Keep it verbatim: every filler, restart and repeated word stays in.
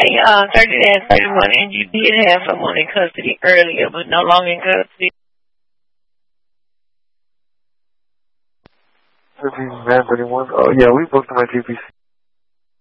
Hey, uh, thirty dash thirty-one, and you did have someone in custody earlier, but no longer in custody. thirty dash thirty-one? Oh, yeah, we booked him at G P C.